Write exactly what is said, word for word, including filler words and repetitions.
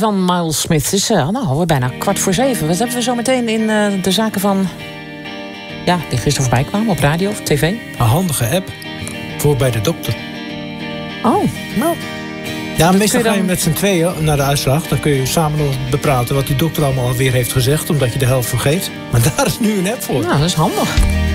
van Miles Smith. Het is uh, nou, we bijna kwart voor zeven. Wat hebben we zo meteen in uh, de zaken van... Ja, die gisteren voorbij kwamen op radio of tv? Een handige app voor bij de dokter. Oh, nou... Ja, meestal je dan... ga je met z'n tweeën naar de uitslag. Dan kun je samen nog bepraten wat die dokter allemaal alweer heeft gezegd. Omdat je de helft vergeet. Maar daar is nu een app voor. Nou, dat is handig.